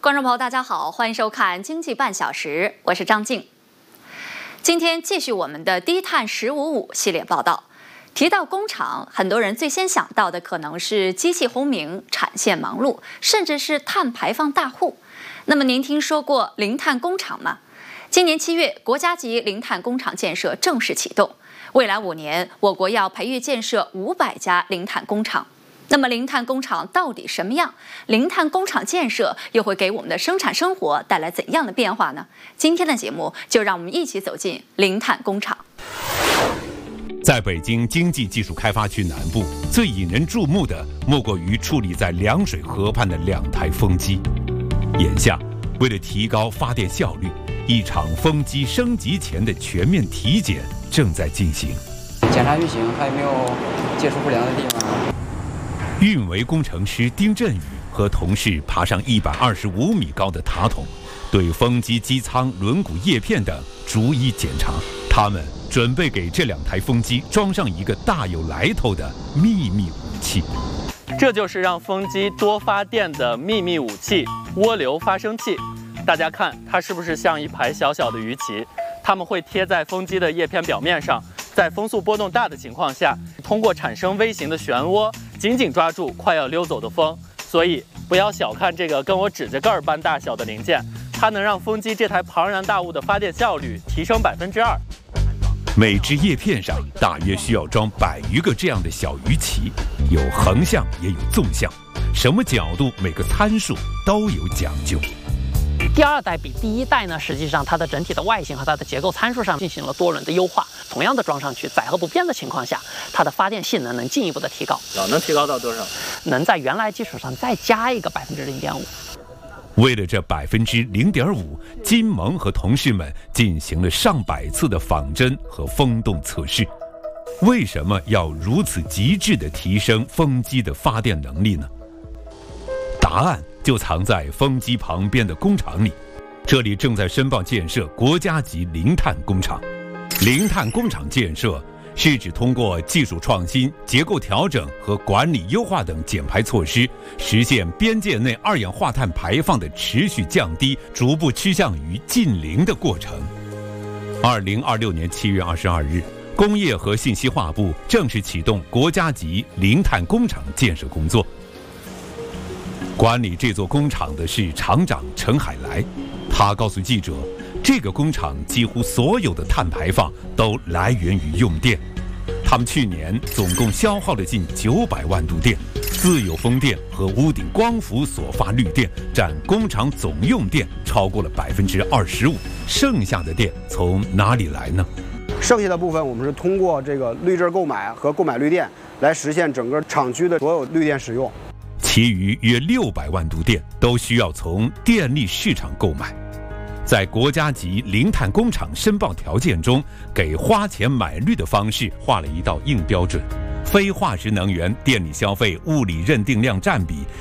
观众朋友，大家好，欢迎收看《经济半小时》，我是张静。今天继续我们的低碳1055系列报道。提到工厂，很多人最先想到的可能是机器轰鸣、产线忙碌，甚至是碳排放大户。那么您听说过零碳工厂吗？今年7月，国家级零碳工厂建设正式启动。未来5年，我国要培育建设500家零碳工厂。那么零碳工厂到底什么样？零碳工厂建设又会给我们的生产生活带来怎样的变化呢？今天的节目就让我们一起走进零碳工厂。 在北京经济技术开发区南部，最引人注目的莫过于矗立在凉水河畔的2台风机。眼下，为了提高发电效率，一场风机升级前的全面体检正在进行。 检查运行还有没有接触不良的地方？ 运维工程师丁振宇和同事爬上125米高的塔筒，对风机机舱、轮毂、叶片等逐一检查。他们准备给这2台风机装上一个大有来头的秘密武器。 这就是让风机多发电的秘密武器——涡流发生器。大家看，它是不是像一排小小的鱼鳍？它们会贴在风机的叶片表面上，在风速波动大的情况下，通过产生微型的漩涡，紧紧抓住快要溜走的风。所以不要小看这个跟我指甲盖般大小的零件，它能让风机这台庞然大物的发电效率提升2%。 每只叶片上大约需要装100余个这样的小鱼鳍，有横向也有纵向，什么角度每个参数都有讲究。 第2代比第1代呢，实际上它的整体的外形和它的结构参数上进行了多轮的优化。同样的装上去，载荷不变的情况下，它的发电性能能进一步的提高。 能提高到多少？ 能在原来基础上再加一个0.5%。 为了这0.5%，金蒙和同事们进行了上百次的仿真和风洞测试。为什么要如此极致地提升风机的发电能力呢？答案就藏在风机旁边的工厂里。这里正在申报建设国家级零碳工厂。零碳工厂建设是指通过技术创新、结构调整和管理优化等减排措施，实现边界内2氧化碳排放的持续降低，逐步趋向于近零的过程。2026年7月22日，工业和信息化部正式启动国家级零碳工厂建设工作。管理这座工厂的是厂长陈海来，他告诉记者，这个工厂几乎所有的碳排放都来源于用电。他们去年总共消耗了近900万度电，自有风电和屋顶光伏所发绿电占工厂总用电超过了25%。剩下的电从哪里来呢？ 剩下的部分我们是通过这个绿证购买和购买绿电来实现整个厂区的所有绿电使用。 其余约600万度电都需要从电力市场购买。在国家级零碳工厂申报条件中，给花钱买绿的方式画了一道硬标准：非化石能源电力消费物理认定量占比